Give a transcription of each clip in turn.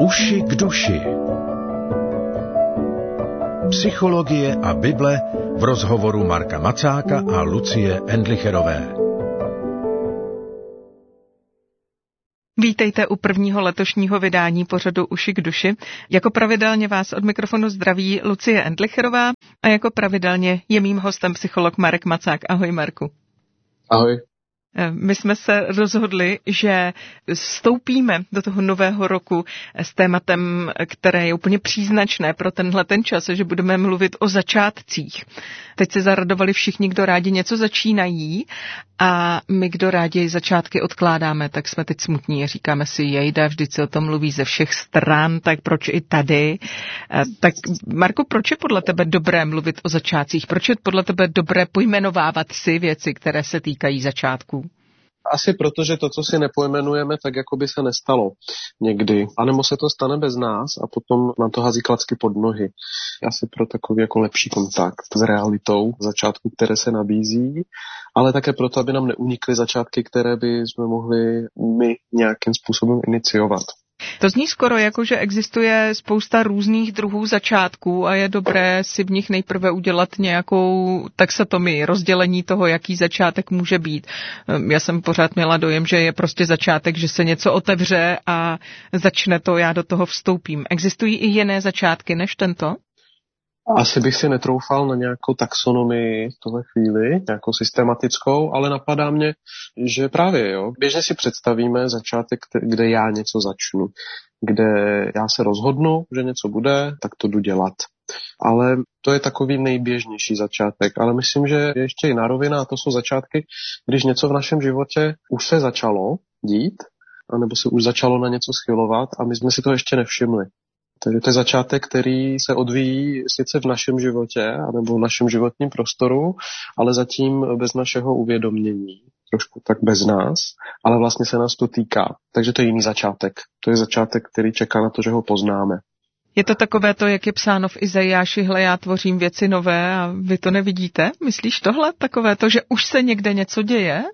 Uši k duši. Psychologie a Bible v rozhovoru Marka Macáka a Lucie Endlicherové. Vítejte u prvního letošního vydání pořadu Uši k duši. Jako pravidelně vás od mikrofonu zdraví Lucie Endlicherová a jako pravidelně je mým hostem psycholog Marek Macák. Ahoj, Marku. Ahoj. My jsme se rozhodli, že vstoupíme do toho nového roku s tématem, které je úplně příznačné pro tenhle ten čas, že budeme mluvit o začátcích. Teď se zaradovali všichni, kdo rádi něco začínají, a my, kdo rádi začátky odkládáme, tak jsme teď smutní. Říkáme si, jejda, vždyť se o tom mluví ze všech stran, tak proč i tady? Tak Marko, proč je podle tebe dobré mluvit o začátcích? Proč je podle tebe dobré pojmenovávat si věci, které se týkají začátků? Asi proto, že to, co si nepojmenujeme, tak jako by se nestalo někdy. A nebo se to stane bez nás a potom nám to hází klacky pod nohy. Asi pro takový jako lepší kontakt s realitou začátku, které se nabízí, ale také proto, aby nám neunikly začátky, které by jsme mohli my nějakým způsobem iniciovat. To zní skoro jako, že existuje spousta různých druhů začátků a je dobré si v nich nejprve udělat nějakou taxonomii, rozdělení toho, jaký začátek může být. Já jsem pořád měla dojem, že je prostě začátek, že se něco otevře a začne to, já do toho vstoupím. Existují i jiné začátky než tento? Asi bych si netroufal na nějakou taxonomii v tohle chvíli, nějakou systematickou, ale napadá mě, že právě běžně si představíme začátek, kde já něco začnu, kde já se rozhodnu, že něco bude, tak to jdu dělat. Ale to je takový nejběžnější začátek, ale myslím, že je ještě jiná rovina a to jsou začátky, když něco v našem životě už se začalo dít, anebo se už začalo na něco schylovat a my jsme si to ještě nevšimli. Takže to je začátek, který se odvíjí sice v našem životě anebo v našem životním prostoru, ale zatím bez našeho uvědomění, trošku tak bez nás, ale vlastně se nás to týká. Takže to je jiný začátek. To je začátek, který čeká na to, že ho poznáme. Je to takové to, jak je psáno v Izajáši, hle, já tvořím věci nové a vy to nevidíte? Myslíš tohle? Takové to, že už se někde něco děje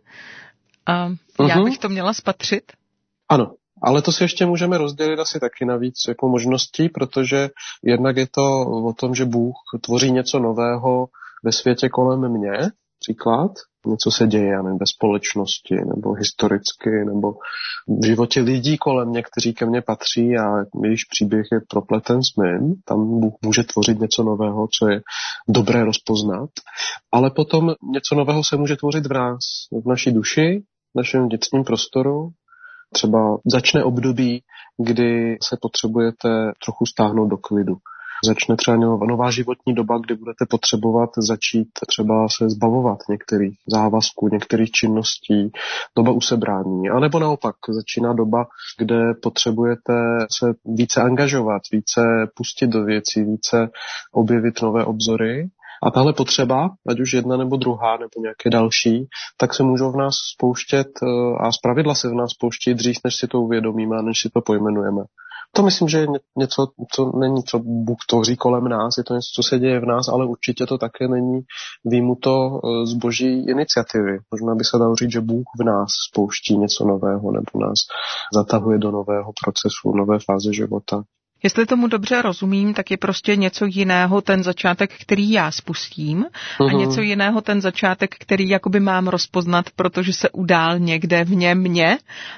a já bych to měla spatřit? Ano. Ale to si ještě můžeme rozdělit asi taky na víc jako možností, protože jednak je to o tom, že Bůh tvoří něco nového ve světě kolem mě, příklad, něco se děje, nevím, ve společnosti, nebo historicky, nebo v životě lidí kolem mě, kteří ke mně patří a jejich příběh je propleten s mým, tam Bůh může tvořit něco nového, co je dobré rozpoznat, ale potom něco nového se může tvořit v nás, v naší duši, v našem vnitřním prostoru. Třeba začne období, kdy se potřebujete trochu stáhnout do klidu. Začne třeba nová životní doba, kdy budete potřebovat začít třeba se zbavovat některých závazků, některých činností, doba usebrání. A nebo naopak začíná doba, kde potřebujete se více angažovat, více pustit do věcí, více objevit nové obzory. A tahle potřeba, ať už jedna nebo druhá, nebo nějaké další, tak se můžou v nás spouštět a zpravidla se v nás spouští dřív, než si to uvědomíme a než si to pojmenujeme. To myslím, že je něco, co není, co Bůh tvoří kolem nás, je to něco, co se děje v nás, ale určitě to také není výjimuto z boží iniciativy. Možná by se dalo říct, že Bůh v nás spouští něco nového nebo nás zatahuje do nového procesu, nové fáze života. Jestli tomu dobře rozumím, tak je prostě něco jiného ten začátek, který já spustím a něco jiného ten začátek, který jakoby mám rozpoznat, protože se udál někde vně mě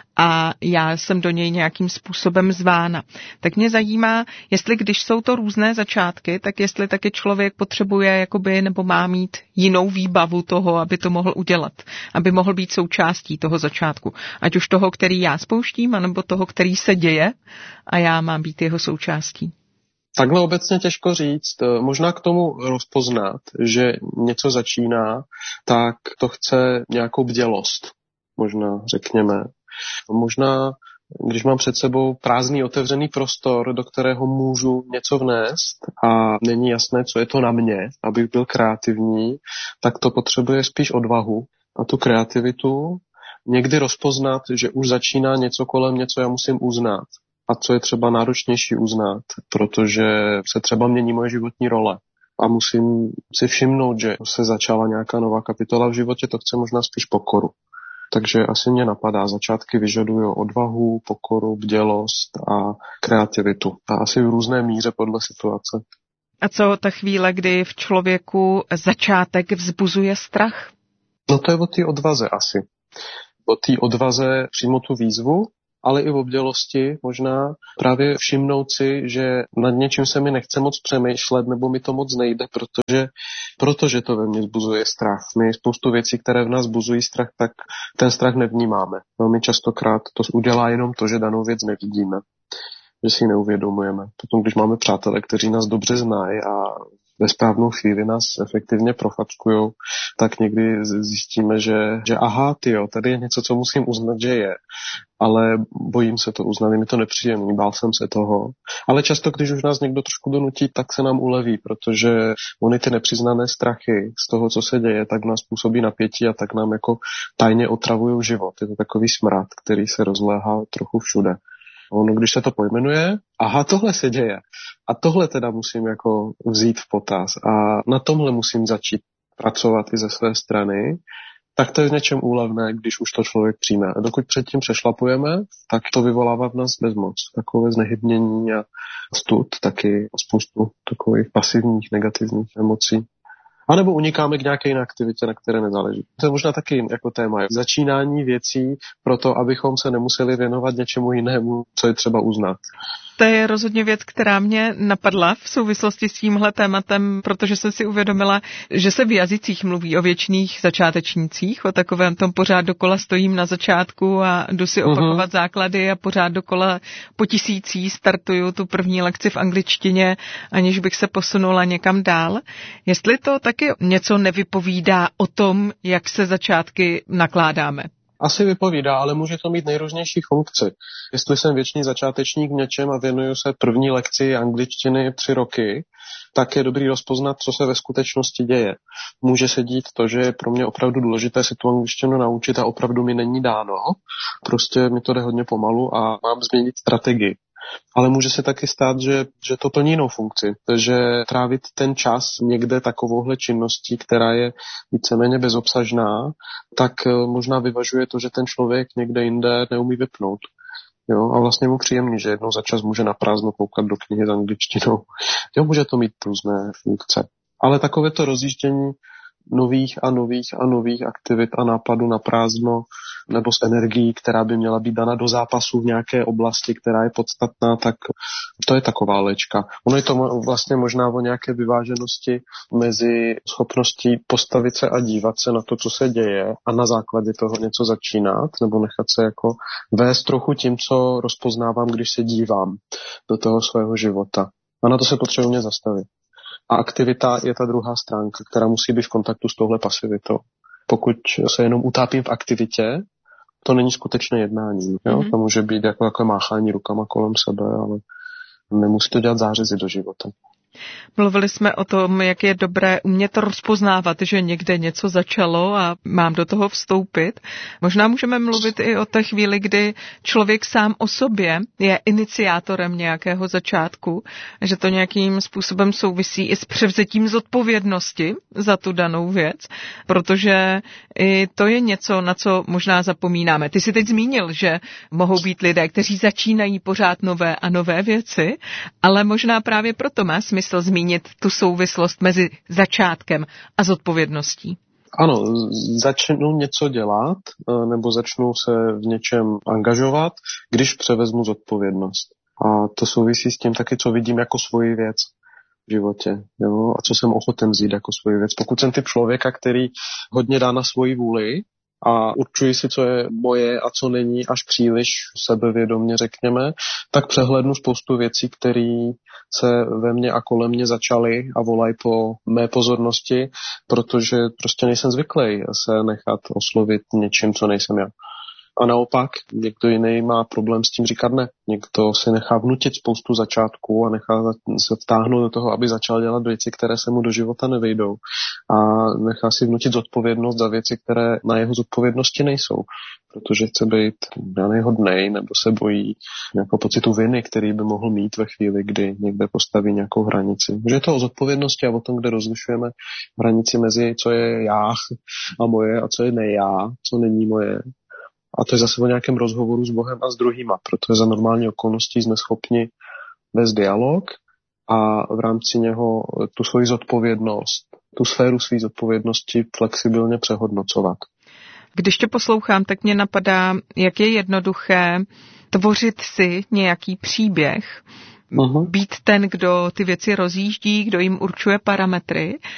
a já jsem do něj nějakým způsobem zvána. Tak mě zajímá, jestli když jsou to různé začátky, tak jestli taky člověk potřebuje jakoby, nebo má mít jinou výbavu toho, aby to mohl udělat, aby mohl být součástí toho začátku. Ať už toho, který já spouštím, anebo toho, který se děje a já mám být jeho součástí. Takhle obecně těžko říct. Možná k tomu rozpoznat, že něco začíná, tak to chce nějakou bdělost. Možná řekněme. Možná, když mám před sebou prázdný otevřený prostor, do kterého můžu něco vnést a není jasné, co je to na mě, abych byl kreativní, tak to potřebuje spíš odvahu a tu kreativitu. Někdy rozpoznat, že už začíná něco kolem mě, co já musím uznat. A co je třeba náročnější uznat, protože se třeba mění moje životní role. A musím si všimnout, že se začala nějaká nová kapitola v životě, to chce možná spíš pokoru. Takže asi mě napadá, začátky vyžadují odvahu, pokoru, bdělost a kreativitu. A asi v různé míře podle situace. A co ta chvíle, kdy v člověku začátek vzbuzuje strach? No to je o té odvaze asi. O té odvaze přijmout tu výzvu, ale i o bdělosti možná právě všimnout si, že nad něčím se mi nechce moc přemýšlet, nebo mi to moc nejde, protože to ve mně vzbuzuje strach. My spoustu věcí, které v nás vzbuzují strach, tak ten strach nevnímáme. Velmi častokrát to udělá jenom to, že danou věc nevidíme, že si ji neuvědomujeme. Potom, když máme přátele, kteří nás dobře znají a ve správnou chvíli nás efektivně profackujou, tak někdy zjistíme, že aha, tyjo, tady je něco, co musím uznat, že je. Ale bojím se to uznat, je mi to nepříjemný, bál jsem se toho. Ale často, když už nás někdo trošku donutí, tak se nám uleví, protože ony ty nepřiznané strachy z toho, co se děje, tak nás působí napětí a tak nám jako tajně otravují život. Je to takový smrad, který se rozléhá trochu všude. Ono, když se to pojmenuje, aha, tohle se děje. A tohle teda musím jako vzít v potaz. A na tomhle musím začít pracovat i ze své strany. Tak to je v něčem úlevné, když už to člověk přijme. A dokud předtím přešlapujeme, tak to vyvolává v nás bezmoc. Takové znehybnění a stud, taky spoustu takových pasivních, negativních emocí. A nebo unikáme k nějaké jiné aktivitě, na které nezáleží. To je možná taky jako téma. Začínání věcí proto, abychom se nemuseli věnovat něčemu jinému, co je třeba uznat. To je rozhodně věc, která mě napadla v souvislosti s tímhle tématem, protože jsem si uvědomila, že se v jazycích mluví o věčných začátečnících, o takovém tom pořád dokola stojím na začátku a jdu si opakovat základy a pořád dokola po tisící startuju tu první lekci v angličtině, aniž bych se posunula někam dál. Jestli to taky něco nevypovídá o tom, jak se začátky nakládáme. Asi vypovídá, ale může to mít nejrůznější funkci. Jestli jsem věčný začátečník v něčem a věnuju se první lekci angličtiny 3 roky, tak je dobrý rozpoznat, co se ve skutečnosti děje. Může se dít to, že je pro mě opravdu důležité si tu angličtinu naučit a opravdu mi není dáno. Prostě mi to jde hodně pomalu a mám změnit strategii. Ale může se taky stát, že to plní jinou funkci. Takže trávit ten čas někde takovouhle činností, která je víceméně bezobsažná, tak možná vyvažuje to, že ten člověk někde jinde neumí vypnout. Jo, a vlastně mu příjemný, že jednou za čas může naprázdno koukat do knihy s angličtinou. Jo, může to mít různé funkce. Ale takové to rozjíždění nových aktivit a nápadů na prázdno nebo s energií, která by měla být dana do zápasu v nějaké oblasti, která je podstatná, tak to je taková léčka. Ono je to vlastně možná o nějaké vyváženosti mezi schopností postavit se a dívat se na to, co se děje a na základě toho něco začínat nebo nechat se jako vést trochu tím, co rozpoznávám, když se dívám do toho svého života. A na to se potřebuje zastavit. A aktivita je ta druhá stránka, která musí být v kontaktu s touhle pasivitou. Pokud se jenom utápím v aktivitě, to není skutečné jednání. Jo? To může být jako máchání rukama kolem sebe, ale nemusí to dělat zářezy do života. Mluvili jsme o tom, jak je dobré umět rozpoznávat, že někde něco začalo a mám do toho vstoupit. Možná můžeme mluvit i o té chvíli, kdy člověk sám o sobě je iniciátorem nějakého začátku, že to nějakým způsobem souvisí i s převzetím zodpovědnosti za tu danou věc, protože i to je něco, na co možná zapomínáme. Ty jsi teď zmínil, že mohou být lidé, kteří začínají pořád nové a nové věci, ale možná právě proto má smysl zmínit tu souvislost mezi začátkem a zodpovědností. Ano, začnu něco dělat nebo začnu se v něčem angažovat, když převezmu zodpovědnost. A to souvisí s tím taky, co vidím jako svoji věc v životě. Jo? A co jsem ochoten vzít jako svoji věc. Pokud jsem typ člověka, který hodně dá na svoji vůli a určuji si, co je moje a co není až příliš sebevědomě, řekněme, tak přehlédnu spoustu věcí, které se ve mně a kolem mě začaly a volají po mé pozornosti, protože prostě nejsem zvyklý se nechat oslovit něčím, co nejsem já. A naopak, někdo jiný má problém s tím říkat ne. Někdo si nechá vnutit spoustu začátků a nechá se vtáhnout do toho, aby začal dělat věci, které se mu do života nevejdou. A nechá si vnutit zodpovědnost za věci, které na jeho zodpovědnosti nejsou. Protože chce být hodnej nebo se bojí nějakou pocitu viny, který by mohl mít ve chvíli, kdy někde postaví nějakou hranici. Že je to o zodpovědnosti a o tom, kde rozlišujeme hranici mezi co je já a moje a co je ne já, co není moje. A to je zase o nějakém rozhovoru s Bohem a s druhýma, protože za normální okolností jsme schopni vést dialog a v rámci něho tu svoji zodpovědnost, tu sféru své zodpovědnosti flexibilně přehodnocovat. Když tě poslouchám, tak mě napadá, jak je jednoduché tvořit si nějaký příběh, být ten, kdo ty věci rozjíždí, kdo jim určuje parametry